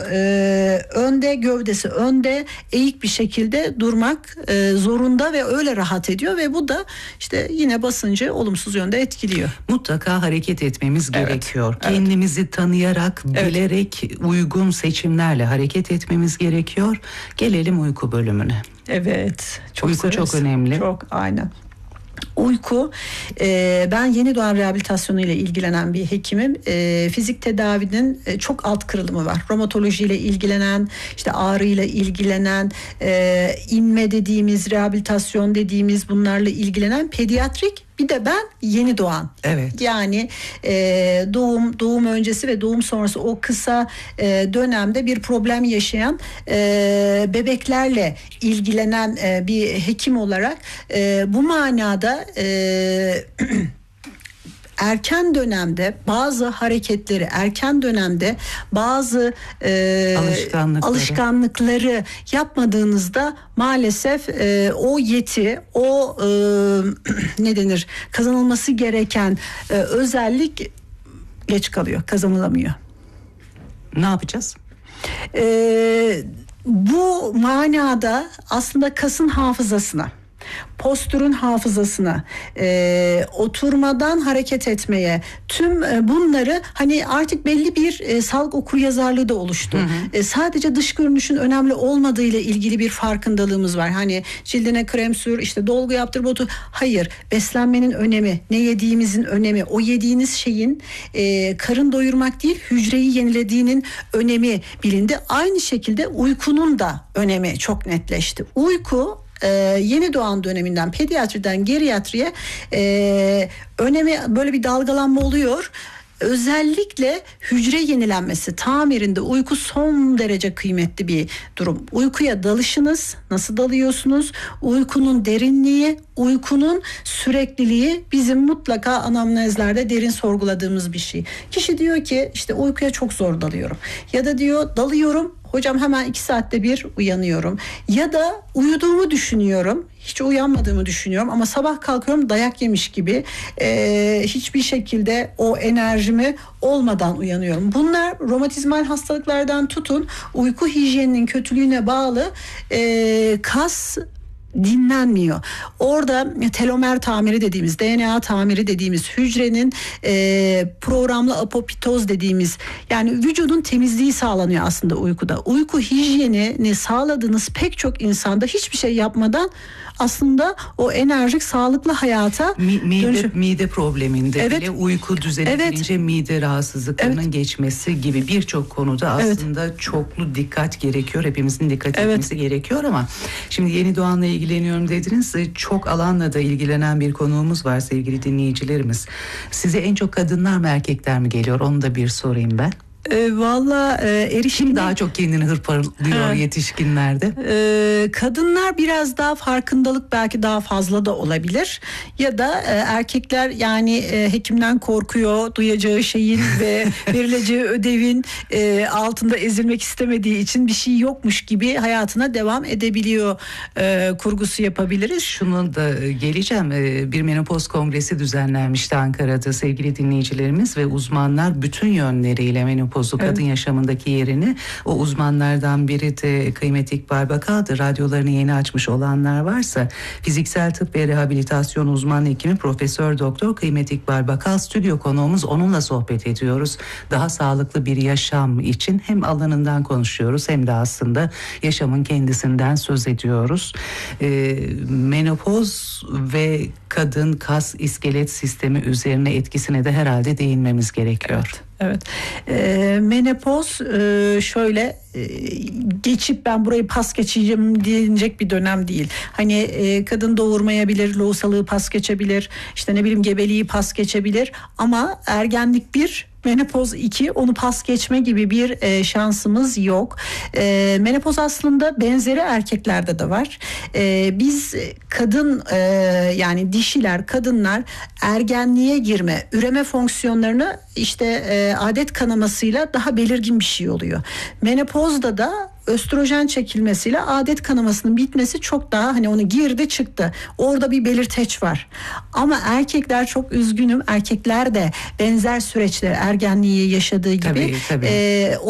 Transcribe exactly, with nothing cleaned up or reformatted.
e, önde, gövdesi önde, eğik bir şekilde durmak e, zorunda ve öyle rahat ediyor ve bu da işte yine basıncı olumsuz yönde etkiliyor. Mutlaka hareket etmemiz Evet, gerekiyor. evet. Kendimizi tanıyarak, Evet. bilerek uygun seçimlerle hareket etmemiz gerekiyor. Gelelim uyku bölümüne. Evet. Çok Uyku severiz. çok önemli. Çok, aynen. Uyku, e, ben yeni doğan rehabilitasyonu ile ilgilenen bir hekimim. E, fizik tedavinin e, çok alt kırılımı var. Romatoloji ile ilgilenen, işte ağrı ile ilgilenen, e, inme dediğimiz, rehabilitasyon dediğimiz bunlarla ilgilenen pediatrik. Bir de ben yeni doğan. Evet. Yani e, doğum, doğum öncesi ve doğum sonrası o kısa e, dönemde bir problem yaşayan e, bebeklerle ilgilenen e, bir hekim olarak e, bu manada e, erken dönemde bazı hareketleri, erken dönemde bazı e, Alışkanlıkları. alışkanlıkları yapmadığınızda maalesef e, o yeti, o e, ne denir, kazanılması gereken e, özellik geç kalıyor, kazanılamıyor. Ne yapacağız? E, bu manada aslında kasın hafızasına, postürün hafızasına, e, oturmadan hareket etmeye, tüm e, bunları hani artık belli bir e, salgı okuryazarlığı da oluştu. Hı hı. E, sadece dış görünüşün önemli olmadığı ile ilgili bir farkındalığımız var. Hani cildine krem sür, işte dolgu yaptır, botu. Hayır, beslenmenin önemi, ne yediğimizin önemi, o yediğiniz şeyin e, karın doyurmak değil, hücreyi yenilediğinin önemi bilindi. Aynı şekilde uykunun da önemi çok netleşti. Uyku Ee, yeni doğan döneminden pediatriden geriatriye e, önemi böyle bir dalgalanma oluyor. Özellikle hücre yenilenmesi, tamirinde uyku son derece kıymetli bir durum. Uykuya dalışınız, nasıl dalıyorsunuz? Uykunun derinliği, uykunun sürekliliği bizim mutlaka anamnezlerde derin sorguladığımız bir şey. Kişi diyor ki işte uykuya çok zor dalıyorum. Ya da diyor dalıyorum, hocam hemen iki saatte bir uyanıyorum. Ya da uyuduğumu düşünüyorum, hiç uyanmadığımı düşünüyorum ama sabah kalkıyorum dayak yemiş gibi e, hiçbir şekilde o enerjimi olmadan uyanıyorum. Bunlar romatizmal hastalıklardan tutun uyku hijyeninin kötülüğüne bağlı e, kas dinlenmiyor. Orada telomer tamiri dediğimiz, D N A tamiri dediğimiz, hücrenin e, programlı apoptoz dediğimiz, yani vücudun temizliği sağlanıyor aslında uykuda. Uyku hijyenini sağladığınız pek çok insanda hiçbir şey yapmadan aslında o enerjik, sağlıklı hayata Mi, mide, dönüşü. mide probleminde Evet. bile uyku düzenilince evet. mide rahatsızlıklarının evet. geçmesi gibi birçok konuda aslında evet. çoklu dikkat gerekiyor. Hepimizin dikkat evet. etmesi gerekiyor ama şimdi yeni doğanla ilgileniyorum dediniz. Çok alanla da ilgilenen bir konuğumuz var sevgili dinleyicilerimiz. Size en çok kadınlar mı erkekler mi geliyor? Onu da bir sorayım ben. E, Valla e, erişim kim daha çok kendini hırpalıyor ha. yetişkinlerde? E, kadınlar biraz daha farkındalık belki daha fazla da olabilir. Ya da e, erkekler yani e, hekimden korkuyor, duyacağı şeyin ve verileceği ödevin e, altında ezilmek istemediği için bir şey yokmuş gibi hayatına devam edebiliyor e, kurgusu yapabiliriz. Şunu da geleceğim. E, bir menopoz kongresi düzenlenmişti Ankara'da sevgili dinleyicilerimiz ve uzmanlar bütün yönleriyle menopoz Pozu kadın evet. yaşamındaki yerini, o uzmanlardan biri de kıymetli İkbal Bakal'dı. Radyolarını yeni açmış olanlar varsa fiziksel tıp ve rehabilitasyon uzman hekimi Profesör Doktor kıymetli İkbal Bakal stüdyo konuğumuz, onunla sohbet ediyoruz. Daha sağlıklı bir yaşam için hem alanından konuşuyoruz hem de aslında yaşamın kendisinden söz ediyoruz. Ee, menopoz ve kadın kas iskelet sistemi üzerine etkisine de herhalde değinmemiz gerekiyor. Evet. Evet. E, menopoz e, şöyle e, geçip ben burayı pas geçeceğim diyecek bir dönem değil. Hani e, kadın doğurmayabilir, lohusalığı pas geçebilir, işte ne bileyim gebeliği pas geçebilir ama ergenlik bir, menopoz iki, onu pas geçme gibi bir e, şansımız yok. E, menopoz aslında benzeri erkeklerde de var. E, biz kadın e, yani dişiler, kadınlar ergenliğe girme, üreme fonksiyonlarını işte e, adet kanamasıyla daha belirgin bir şey oluyor. Menopozda da östrojen çekilmesiyle adet kanamasının bitmesi çok daha, hani onu girdi çıktı. Orada bir belirteç var. Ama erkekler, çok üzgünüm, erkekler de benzer süreçleri ergenliği yaşadığı gibi tabii, tabii. E,